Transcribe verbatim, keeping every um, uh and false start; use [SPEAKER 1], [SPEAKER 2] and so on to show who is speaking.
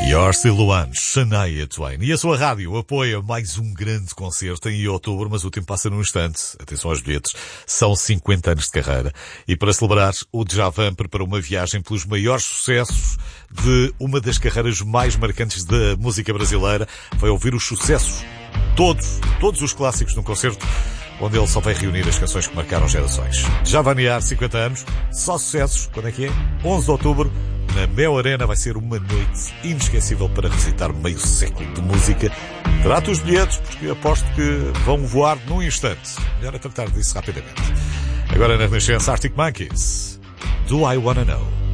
[SPEAKER 1] Your Silhouette, Shania Twain. E a sua rádio apoia mais um grande concerto em outubro, mas o tempo passa num instante. Atenção aos bilhetes. São cinquenta anos de carreira. E para celebrar, o Djavan preparou uma viagem pelos maiores sucessos de uma das carreiras mais marcantes da música brasileira. Vai ouvir os sucessos, todos, todos os clássicos num concerto onde ele só vai reunir as canções que marcaram gerações. Djavaniar, cinquenta anos, só sucessos. Quando é que é? onze de outubro. Na Mel Arena vai ser uma noite inesquecível para recitar meio século de música. Trata os bilhetes, porque aposto que vão voar num instante. Melhor é tratar disso rapidamente. Agora na Renascença, Arctic Monkeys. Do I Wanna Know?